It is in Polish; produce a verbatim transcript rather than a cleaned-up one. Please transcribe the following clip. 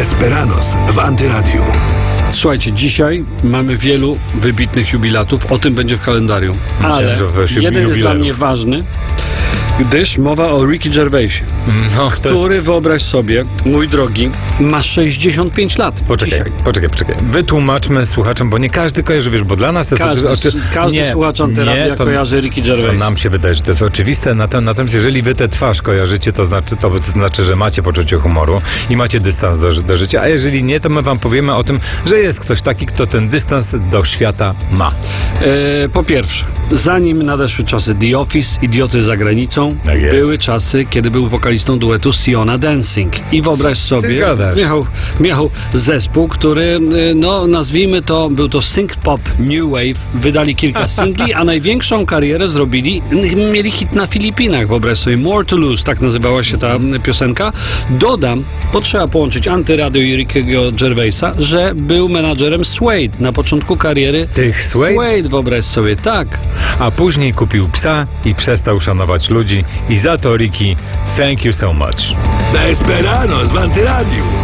Esperanos w Antyradiu. Słuchajcie, dzisiaj mamy wielu wybitnych jubilatów, o tym będzie w kalendarium. Myślałem, Ale że weź jeden jest jubilerów. dla mnie ważny, gdyż mowa o Ricky Gervaisie, No, to który, jest... wyobraź sobie, mój drogi, ma sześćdziesiąt pięć lat. Poczekaj, dzisiaj. poczekaj, poczekaj. Wytłumaczmy słuchaczom, bo nie każdy kojarzy, wiesz, bo dla nas to jest... Każdy, oczy... każdy nie, słuchacz Antyradia nie, to- kojarzy Ricky To Gervais. nam się wydaje, że to jest oczywiste, natem- natomiast jeżeli wy tę twarz kojarzycie, to znaczy, to znaczy, że macie poczucie humoru i macie dystans do, ży- do życia, a jeżeli nie, to my wam powiemy o tym, że jest ktoś taki, kto ten dystans do świata ma. E, po pierwsze, zanim nadeszły czasy The Office, Idioty za granicą, Tak jest. były czasy, kiedy był wokalistą duetu Siona Dancing. I wyobraź Ty sobie, gadasz. miał, miał zespół, który, e, no nazwijmy to, był to synth pop new wave, wydali kilka singli, a największą karierę zrobili, n- mieli hit na Filipinach, wyobraź sobie, More to Lose, tak nazywała się ta m, piosenka. Dodam, bo trzeba połączyć Antyradio i Rickiego Gervaisa, że był menadżerem Suede na początku kariery. Tych Suede? Suede, wyobraź sobie, tak. A później kupił psa i przestał szanować ludzi i za to, Ricky, thank you so much. Esperanos w Antyradiu.